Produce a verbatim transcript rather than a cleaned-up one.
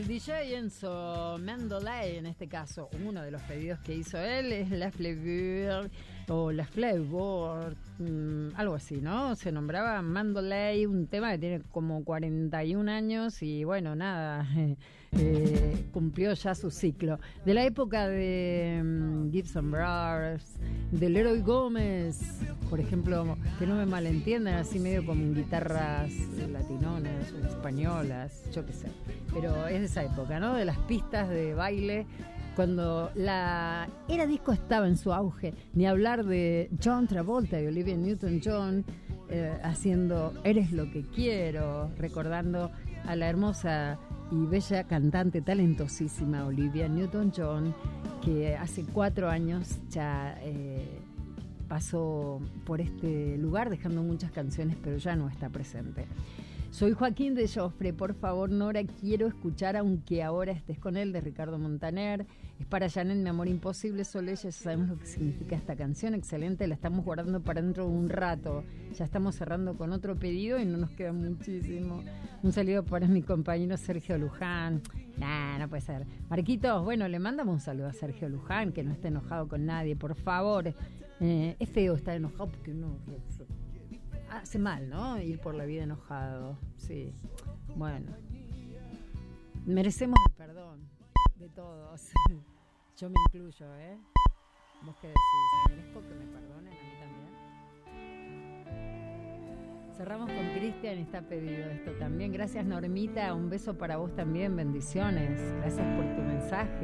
El D J Enzo Mendeley, en este caso, uno de los pedidos que hizo él es La Flavor o La Flavor, mmm, algo así, ¿no? Se nombraba Mendeley, un tema que tiene como cuarenta y un años y bueno, nada, eh, eh, cumplió ya su ciclo. De la época de um, Gibson Brothers, de Leroy Gómez, por ejemplo, que no me malentiendan, así medio con guitarras latinonas o españolas, yo qué sé, pero es de esa época, ¿no? De las pistas de baile, cuando la era disco estaba en su auge, ni hablar de John Travolta y Olivia Newton-John eh, haciendo Eres lo que quiero, recordando a la hermosa y bella cantante talentosísima Olivia Newton-John, que hace cuatro años ya eh, pasó por este lugar dejando muchas canciones, pero ya no está presente. Soy Joaquín de Joffre, por favor, Nora, quiero escuchar Aunque ahora estés con él, de Ricardo Montaner. Es para Janet, Mi amor imposible, solo ella, ya sabemos lo que significa esta canción, excelente, la estamos guardando para dentro de un rato. Ya estamos cerrando con otro pedido y no nos queda muchísimo. Un saludo para mi compañero Sergio Luján. Nah, no puede ser. Marquitos, bueno, le mandamos un saludo a Sergio Luján, que no esté enojado con nadie, por favor. Eh, es feo estar enojado porque uno... hace mal, ¿no? Ir por la vida enojado. Sí. Bueno. Merecemos el perdón de todos. Yo me incluyo, ¿eh? ¿Vos qué decís? ¿Merezco que me perdonen a mí también? Cerramos con Cristian, está pedido esto también. Gracias, Normita. Un beso para vos también. Bendiciones. Gracias por tu mensaje.